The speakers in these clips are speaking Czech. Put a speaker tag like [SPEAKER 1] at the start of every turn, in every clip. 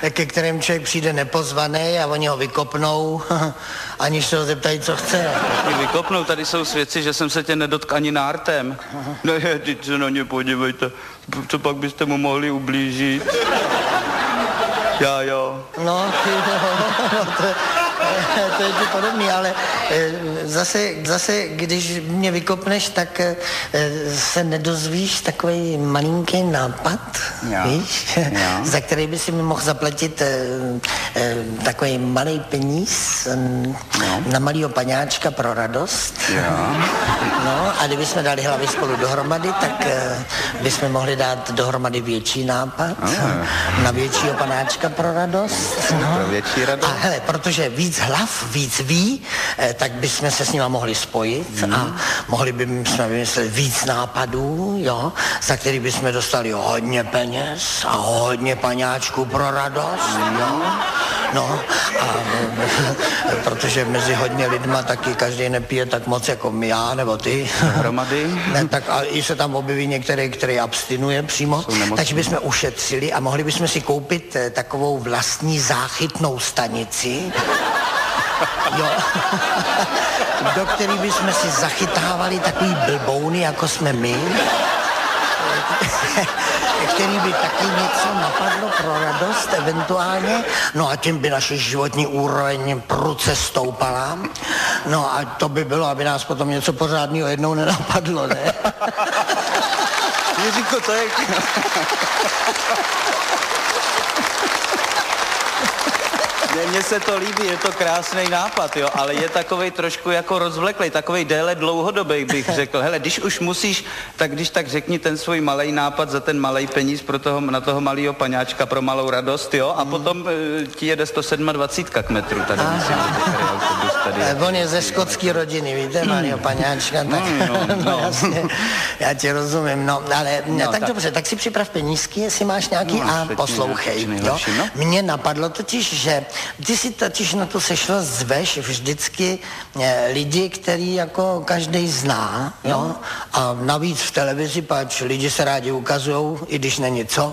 [SPEAKER 1] ke kterým člověk přijde nepozvaný a oni ho vykopnou, aniž se ho zeptají, co chce.
[SPEAKER 2] Mě vykopnou, tady jsou svědci, že jsem se tě nedotkl ani nártem. No je, teď se na ně podívejte, co pak byste mu mohli ublížit. Já jo.
[SPEAKER 1] No, to je ti podobný, ale zase, když mě vykopneš, tak se nedozvíš takový malinký nápad, víš, za který by si mi mohl zaplatit takový malý peníz na malýho paňáčka pro radost. No, a kdybychom dali hlavy spolu dohromady, tak bychom mohli dát dohromady větší nápad na většího panáčka pro radost. No.
[SPEAKER 2] Pro větší radost.
[SPEAKER 1] A hele, protože víc hlav, víc ví, tak bychom se s nima mohli spojit a mohli bychom vymyslet víc nápadů, jo, za který bychom dostali hodně peněz a hodně paňáčků pro radost, jo. No, a protože mezi hodně lidma taky každý nepije tak moc jako já nebo ty.
[SPEAKER 2] Hromady.
[SPEAKER 1] Ne, tak a i se tam objeví některý, který abstinuje přímo, takže bychom ušetřili a mohli bychom si koupit takovou vlastní záchytnou stanici, jo, do který bychom si zachytávali takový blbouny, jako jsme my, který by taky něco napadlo pro radost eventuálně, no a tím by naše životní úroveň prudce stoupala, no a to by bylo, aby nás potom něco pořádného jednou nenapadlo, ne?
[SPEAKER 2] Jiříko, to je... Mně se to líbí, je to krásný nápad, jo, ale je takovej trošku jako rozvleklej, takovej déle dlouhodobý bych řekl. Hele, když už musíš, tak když tak řekni ten svůj malej nápad za ten malej peníz pro toho, na toho malýho paňáčka pro malou radost, jo, a potom ti jede 127 k metru tady, myslím, že autobus tady.
[SPEAKER 1] On je ze skotské rodiny, víte, malýho paňáčka, tak no, jasně, já ti rozumím, no, ale tak dobře, tak si připrav penízky, jestli máš nějaký a poslouchej, jo. Mně napadlo totiž, že ty si totiž na tu sešlost zveš vždycky lidi, který jako každej zná, jo, a navíc v televizi, pač lidi se rádi ukazujou, i když není co.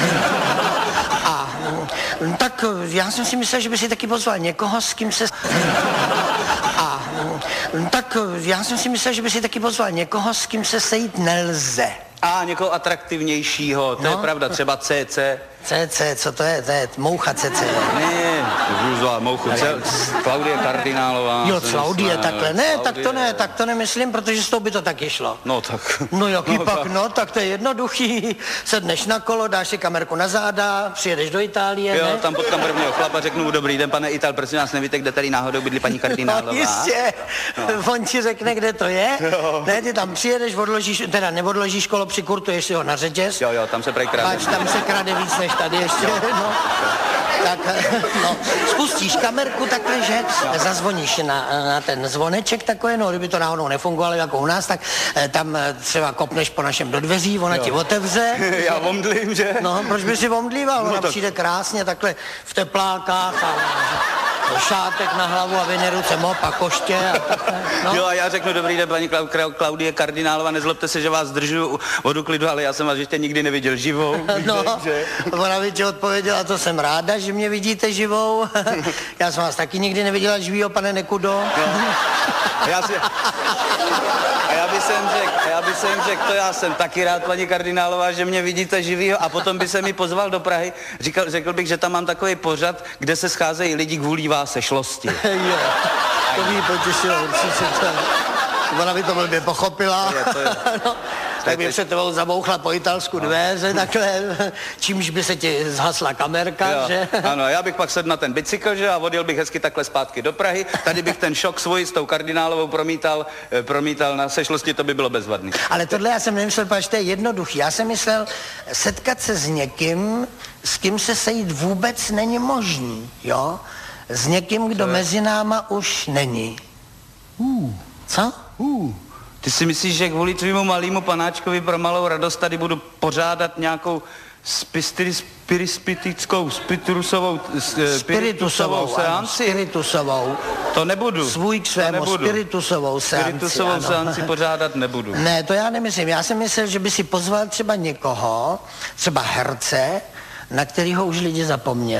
[SPEAKER 1] A tak já jsem si myslel, že by si taky pozval někoho, s kým se... A tak já jsem si myslel, že by si taky pozval někoho, s kým se sejít nelze.
[SPEAKER 2] A někoho atraktivnějšího, to je pravda, třeba CC.
[SPEAKER 1] CC, co to je? To je moucha CC.
[SPEAKER 2] Ne, žuzla, mouchu, Klaudie Kardinálová.
[SPEAKER 1] Jo, Klaudie, takhle. Ne, tak to nemyslím, protože s tou by to taky šlo.
[SPEAKER 2] No tak.
[SPEAKER 1] No jaký pak, no, tak to je jednoduchý. Sedneš na kolo, dáš si kamerku na záda, přijedeš do Itálie,
[SPEAKER 2] jo,
[SPEAKER 1] ne?
[SPEAKER 2] tam potkám prvního chlapa, řeknu mu dobrý den, pane Ital, prosím vás, nevíte, kde tady náhodou bydlí paní Kardinálová?
[SPEAKER 1] No jistě, on ti řekne, kde to je. Jo. Ne, ty tam přijedeš, odložíš, teda neodložíš kolo, přikurtuješ si ho na řetěz.
[SPEAKER 2] Jo, tam se prej krade.
[SPEAKER 1] Tam se krade víc než tady ještě, no. Tak, no, spustíš kamerku takhle, že zazvoníš na ten zvoneček takový, no, kdyby to náhodou nefungovalo jako u nás, tak tam třeba kopneš po našem do dveří, ona ti otevře.
[SPEAKER 2] Já omdlím, že?
[SPEAKER 1] No, proč by si omdlíval? Ona přijde krásně takhle v teplákách a šátek na hlavu a vyne ruce mop a koště a takhle, no.
[SPEAKER 2] Jo, a já řeknu dobrý den, paní Klaudie Kardinálová, nezlobte se, že vás zdržuju od uklidu, ale já jsem vás ještě nikdy neviděl živou.
[SPEAKER 1] No, ona by ti odpověděla, to jsem ráda, že mě vidíte živou. Já jsem vás taky nikdy neviděla živýho, pane Nekudo.
[SPEAKER 2] A já bych se jim řekl, to já jsem taky rád, paní Kardinálová, že mě vidíte živýho, a potom by se mi pozval do Prahy. Řekl bych, že tam mám takový pořad, kde se scházejí lidi kvůli vás sešlosti.
[SPEAKER 1] Jo, to by jí potěšilo určitě. Ona by to blbě pochopila. No, tak by před tebou zabouchla po italsku dveře, takhle, čímž by se ti zhasla kamerka, jo, že?
[SPEAKER 2] Ano, já bych pak sedl na ten bicykl, že, a odjel bych hezky takhle zpátky do Prahy. Tady bych ten šok svůj s tou Kardinálovou promítal na sešlosti, to by bylo bezvadný.
[SPEAKER 1] Ale tohle já jsem nemyslel, protože to je jednoduchý. Já jsem myslel setkat se s někým, s kým se sejít vůbec není možný, jo? S někým, kdo mezi náma už není. Co?
[SPEAKER 2] Ty si myslíš, že kvůli tvýmu malýmu panáčkovi pro malou radost tady budu pořádat nějakou spiritusovou seanci?
[SPEAKER 1] Spiritusovou.
[SPEAKER 2] To nebudu.
[SPEAKER 1] Svůj k svému spiritusovou seanci.
[SPEAKER 2] Spiritusovou seanci pořádat nebudu.
[SPEAKER 1] Ne, to já nemyslím. Já jsem myslel, že by si pozval třeba někoho, třeba herce, na kterýho už lidi zapomněli.